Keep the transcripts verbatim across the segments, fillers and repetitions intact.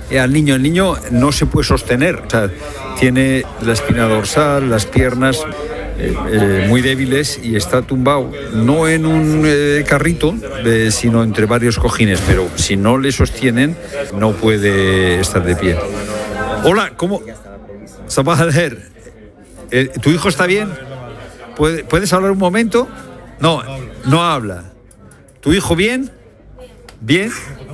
eh, al niño. El niño no se puede sostener, o sea, tiene la espina dorsal, las piernas eh, eh, muy débiles y está tumbado, no en un eh, carrito, eh, sino entre varios cojines, pero si no le sostienen, no puede estar de pie. Hola, ¿cómo? Sabah al-Khair. Eh, ¿Tu hijo está bien? ¿Puede, ¿Puedes hablar un momento? No, no habla. ¿Tu hijo bien? ¿Bien?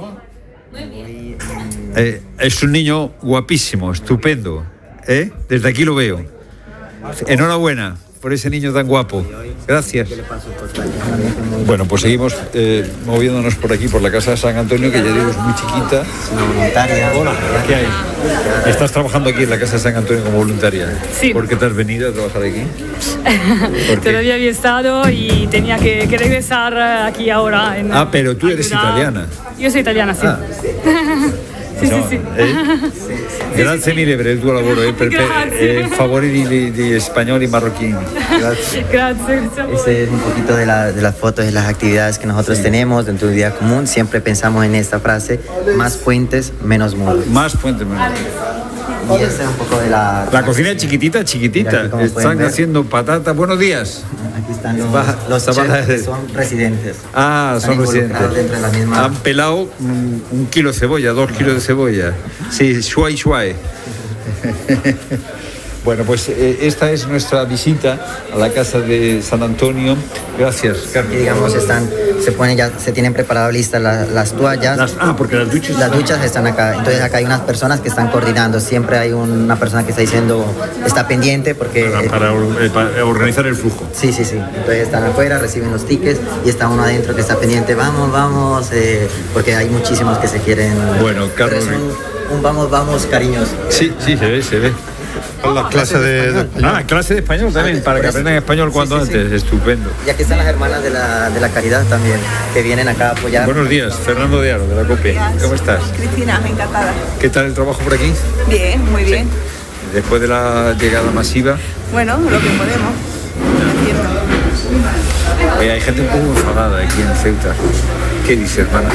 Eh, es un niño guapísimo, estupendo. ¿Eh? Desde aquí lo veo. Enhorabuena por ese niño tan guapo. Gracias. Bueno, pues seguimos eh, moviéndonos por aquí, por la casa de San Antonio, que ya digo es muy chiquita. Una voluntaria. Hola, ¿qué hay? ¿Estás trabajando aquí en la casa de San Antonio como voluntaria? Sí. ¿Por qué te has venido a trabajar aquí? Todavía había estado y tenía que, que regresar aquí ahora. En, ah, pero tú eres ayudar. Italiana. Yo soy italiana, sí. Ah. Sì, no, sì, sì. Eh? Grazie mille per il tuo lavoro e per, per eh, favori di, di, di spagnoli marroquín. Grazie. Grazie, grazie. Este es un poquito de, la, de las fotos y las actividades que nosotros sí. tenemos dentro del día común. Siempre pensamos en esta frase: más puentes, menos muros. Más puentes, menos muros. Y esta es un poco de la... La cocina es chiquitita, chiquitita. Están haciendo patatas. Buenos días. Aquí están los, los chefs que son residentes. Ah, están son residentes. Dentro de la misma... Han pelado un, un kilo de cebolla, dos kilos de cebolla. Sí, shuai shuai. Bueno, pues eh, esta es nuestra visita a la casa de San Antonio. Gracias, Carmen. Aquí, digamos, están, se ponen ya, se tienen preparado listas las, las toallas. Las, ah, porque las duchas. Las duchas están acá. Entonces acá hay unas personas que están coordinando. Siempre hay una persona que está diciendo, está pendiente porque. Para, para, para organizar el flujo. Sí, sí, sí. Entonces están afuera, reciben los tickets y está uno adentro que está pendiente. Vamos, vamos, eh, porque hay muchísimos que se quieren. Bueno, Carlos. Es un, un vamos, vamos, cariñoso. Sí, sí, se ve, se ve. La clase de, de español. Ah, clase de español también, para que aprendan español cuanto sí, sí, antes, sí. Estupendo. Y aquí están las hermanas de la, de la caridad también, que vienen acá a apoyar. Buenos días, Fernando de Aro, de la COPE. ¿Cómo estás? Cristina, encantada. ¿Qué tal el trabajo por aquí? Bien, muy bien. Sí. Después de la llegada masiva. Bueno, lo que podemos. Oye, hay gente un poco enfadada aquí en Ceuta. ¿Qué dice, hermana?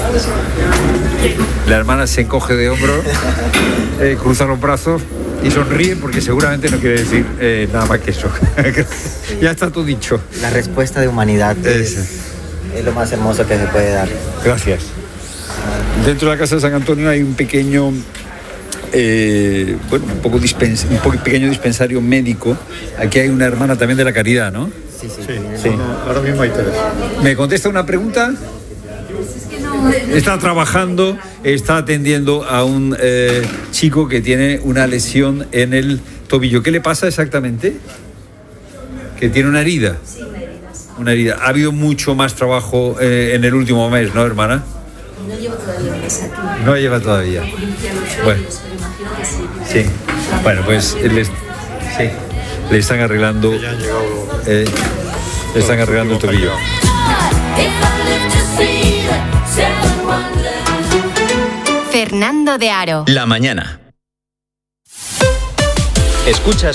La hermana se encoge de hombros, eh, cruza los brazos y sonríe porque seguramente no quiere decir eh, nada más que eso. Ya está todo dicho. La respuesta de humanidad es, es lo más hermoso que se puede dar. Gracias. Dentro de la casa de San Antonio hay un pequeño, eh, bueno, un poco dispens, un poco pequeño dispensario médico. Aquí hay una hermana también de la caridad, ¿no? Sí, sí. sí, sí. No, ahora mismo hay tres. ¿Me contesta una pregunta? Está trabajando, está atendiendo a un eh, chico que tiene una lesión en el tobillo. ¿Qué le pasa exactamente? Que tiene una herida. Sí, una herida. Una herida. Ha habido mucho más trabajo eh, en el último mes, ¿no, hermana? No llevo todavía un mes aquí. No lleva todavía. Bueno. Sí. Bueno, pues les, sí, le están arreglando. Ya han llegado. Eh, le están arreglando el tobillo. Fernando de Aro. La mañana. Escuchas